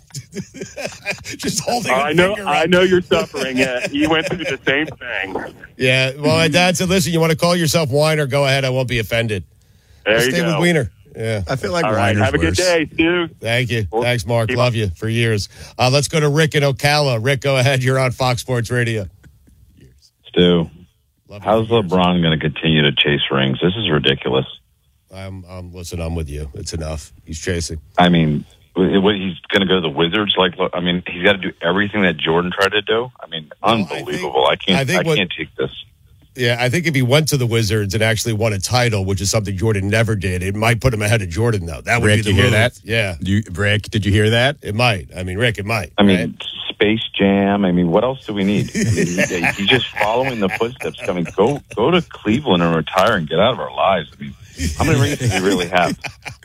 Just holding a finger up. I know you're suffering. Yeah, you went through the same thing. Yeah, well, my dad said, listen, you want to call yourself Weiner? Go ahead. I won't be offended. There I'll you stay go. with Wiener. Yeah, I feel like all right, have a good day, Stu. Thank you. Thanks, Mark. Love you for years. Let's go to Rick in Ocala. Rick, go ahead. You're on Fox Sports Radio. Stu, how's LeBron going to continue to chase rings? This is ridiculous. Listen, I'm with you. It's enough. He's chasing. I mean, he's going to go to the Wizards? He's got to do everything that Jordan tried to do. I mean, unbelievable. I can't take this. Yeah, I think if he went to the Wizards and actually won a title, which is something Jordan never did, it might put him ahead of Jordan, though. That would Rick, be the you hear move. that? Yeah. Rick, did you hear that? It might. I mean, Rick, it might. I mean, Space Jam. I mean, what else do we need? I mean, he's just following the footsteps coming. Go to Cleveland and retire and get out of our lives. I mean, how many rings does he really have?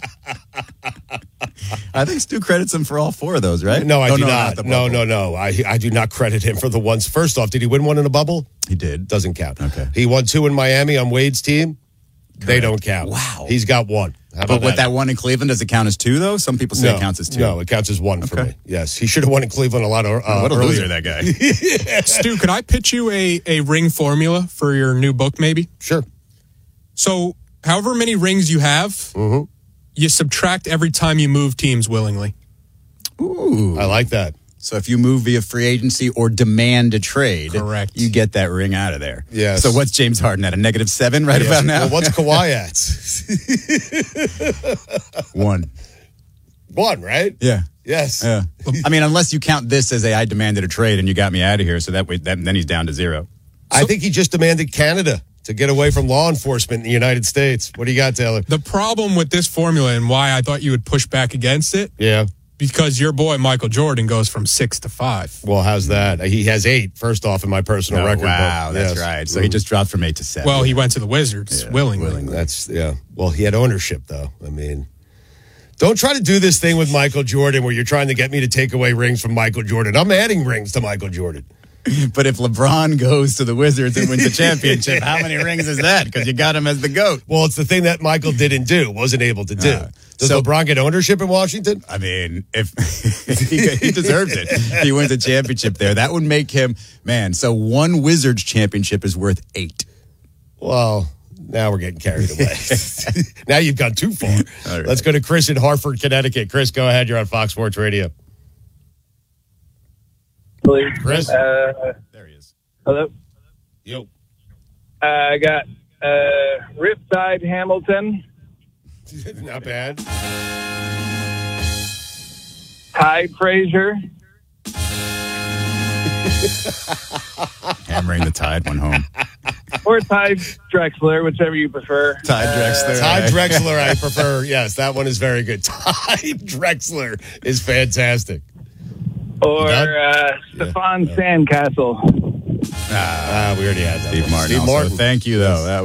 I think Stu credits him for all four of those, right? No, I do not. No. I do not credit him for the ones. First off, did he win one in a bubble? He did. Doesn't count. Okay. He won 2 in Miami on Wade's team. Correct. They don't count. Wow. He's got 1. But with that one in Cleveland, does it count as 2, though? Some people say it counts as 2. No, it counts as 1 for me. Yes. He should have won in Cleveland a lot what a earlier. loser, that guy. Stu, could I pitch you a ring formula for your new book, maybe? Sure. So, however many rings you have, you subtract every time you move teams willingly. Ooh. I like that. So if you move via free agency or demand a trade, correct, you get that ring out of there. Yes. So what's James Harden at? A -7 right about now? Well, what's Kawhi at? 1. 1, right? Yeah. Yes. Yeah. I mean, unless you count this as I demanded a trade and you got me out of here, so that way then he's down to 0. I think he just demanded Canada to get away from law enforcement in the United States. What do you got, Taylor? The problem with this formula and why I thought you would push back against it, because your boy Michael Jordan goes from 6 to 5. Well, how's that? He has 8, first off, in my personal record. Wow, that's right. So he just dropped from 8 to 7. Well, he went to the Wizards willingly. That's, Well, he had ownership, though. I mean, don't try to do this thing with Michael Jordan where you're trying to get me to take away rings from Michael Jordan. I'm adding rings to Michael Jordan. But if LeBron goes to the Wizards and wins the championship, how many rings is that? Because you got him as the GOAT. Well, it's the thing that Michael didn't do, wasn't able to do. Does LeBron get ownership in Washington? I mean, if he deserves it. He wins a championship there. That would make him, man, so one Wizards championship is worth 8. Well, now we're getting carried away. Now you've gone too far. Right. Let's go to Chris in Hartford, Connecticut. Chris, go ahead. You're on Fox Sports Radio. Chris? There he is. Hello? Yo. I got Riptide Hamilton. Not bad. Ty Frazier. Hammering the Tide one home. Or Ty Drexler, whichever you prefer. Ty Drexler. Ty Drexler, I prefer. Yes, that one is very good. Ty Drexler is fantastic. Or Stefan Sandcastle. We already had that. Steve Martin. Steve Martin. Thank you, though. That